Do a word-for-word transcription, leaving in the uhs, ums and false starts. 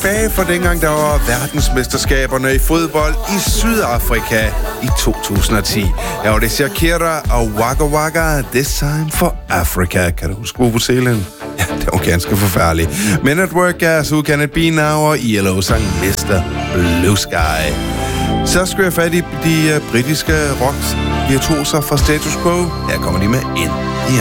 tilbage for dengang, der var verdensmesterskaberne i fodbold i Sydafrika i to tusind og ti. Her var det Shakira og Waka Waka, This Time for Africa. Kan du huske Vuvuzelaen? Ja, det var ganske forfærdeligt. Men at Work er Who Can It Be Now og I L O sang mister Blue Sky. Så skal jeg fat i de uh, britiske rocks virtuoser fra Status Quo. Her kommer de med ind.